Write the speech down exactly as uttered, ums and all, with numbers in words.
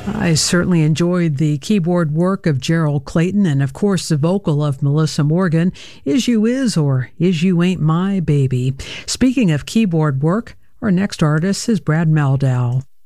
I certainly enjoyed the keyboard work of Gerald Clayton and, of course, the vocal of Melissa Morgan, Is You Is or Is You Ain't My Baby. Speaking of keyboard work, our next artist is Brad Mehldau.